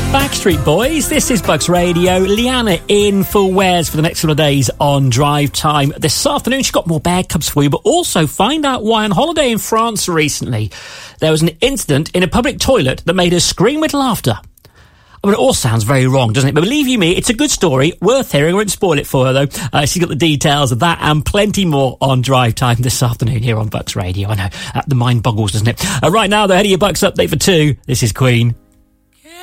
Backstreet Boys, this is Bucks Radio. Leanna in for Wares for the next couple of days on Drive Time. This afternoon, she's got more bad cubs for you, but also find out why on holiday in France recently there was an incident in a public toilet that made her scream with laughter. I mean, it all sounds very wrong, doesn't it? But believe you me, it's a good story, worth hearing. I won't spoil it for her, though. She's got the details of that and plenty more on Drive Time this afternoon here on Bucks Radio. I know, the mind boggles, doesn't it? Right now, the Head of Your Bucks update for 2. This is Queen.